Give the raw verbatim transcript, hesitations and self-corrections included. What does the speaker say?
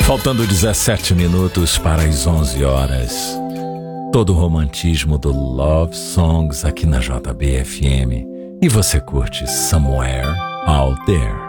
Faltando dezessete minutos para as onze horas. Todo o romantismo do Love Songs aqui na J B F M. E você curte Somewhere Out There.